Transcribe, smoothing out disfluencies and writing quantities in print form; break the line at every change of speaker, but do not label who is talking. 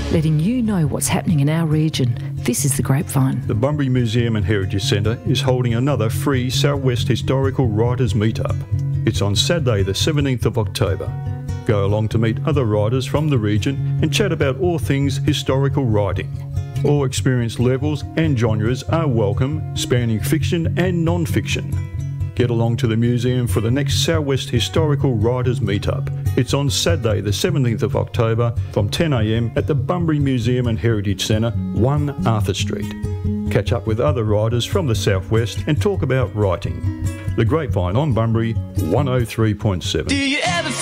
letting you know what's happening in our region. This is The Grapevine.
The Bunbury Museum and Heritage Centre is holding another free Southwest Historical Writers Meetup. It's on Saturday the 17th of October. Go along to meet other writers from the region and chat about all things historical writing. All experience levels and genres are welcome, spanning fiction and non-fiction. Get along to the museum for the next Southwest Historical Writers Meetup. It's on Saturday the 17th of October from 10 a.m. at the Bunbury Museum and Heritage Centre, 1 Arthur Street. Catch up with other writers from the Southwest and talk about writing. The Grapevine on Bunbury 103.7.